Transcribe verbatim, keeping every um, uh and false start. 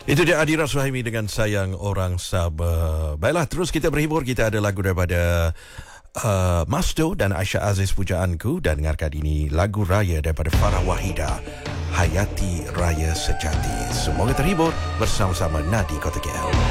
Itu dia Adira Suhaimi dengan Sayang Orang Sabah. Baiklah, terus kita berhibur. Kita ada lagu daripada uh, Masto dan Aisyah Aziz Pujaanku. Dan dengarkan ini lagu raya daripada Farah Wahida, Hayati Raya Sejati. Semoga terhibur bersama-sama Nadi Kota K L.